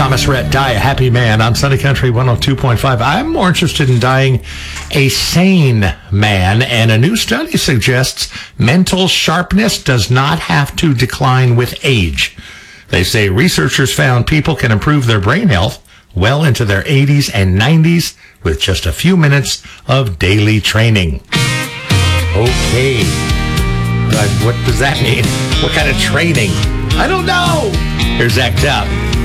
Thomas Rhett, Die a Happy Man on Sunny Country 102.5. I'm more interested in dying a sane man, and a new study suggests mental sharpness does not have to decline with age. They say researchers found people can improve their brain health well into their 80s and 90s with just a few minutes of daily training. Okay. What does that mean? What kind of training? I don't know. Here's Act Out.